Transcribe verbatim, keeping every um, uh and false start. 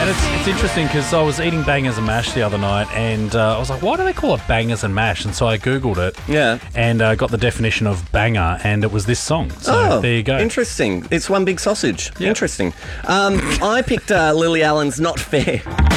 And it's it's interesting because I was eating bangers and mash the other night, and uh, I was like, why do they call it bangers and mash? And so I Googled it. Yeah. And uh, got the definition of banger, and it was this song. So oh, there you go. Interesting. It's one big sausage. Yep. Interesting. Um, I picked uh, Lily Allen's Not Fair.